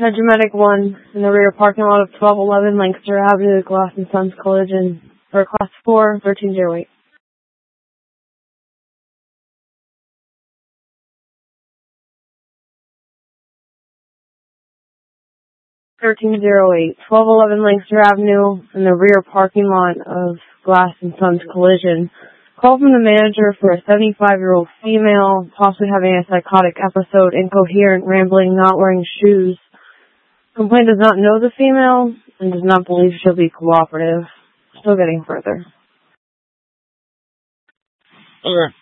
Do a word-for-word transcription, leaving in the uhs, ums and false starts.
Hydromatic one in the rear parking lot of twelve eleven Lancaster Avenue, Glass and Sons Collision, or Class four, thirteen oh eight. thirteen oh eight, twelve eleven Lancaster Avenue in the rear parking lot of Glass and Sons Collision. Call from the manager for a seventy-five-year-old female, possibly having a psychotic episode, incoherent, rambling, not wearing shoes. Complaint does not know the female and does not believe she'll be cooperative. Still getting further. Okay.